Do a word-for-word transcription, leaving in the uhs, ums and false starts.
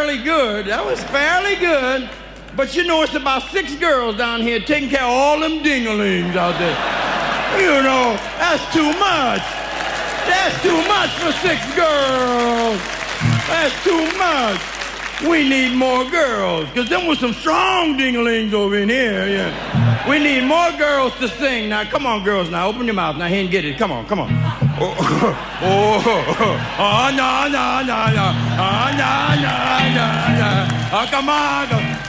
fairly good. That was fairly good. But you know, it's about six girls down here taking care of all them dinglings out there. You know, that's too much. That's too much for six girls. That's too much. We need more girls, because them was some strong dinglings over in here, yeah. We need more girls to sing. Now, come on, girls, now, open your mouth. Now, here and get it. Come on, come on. Oh, oh, oh, oh, no, no, no, no. Oh, no, no, no, no. Oh, come on.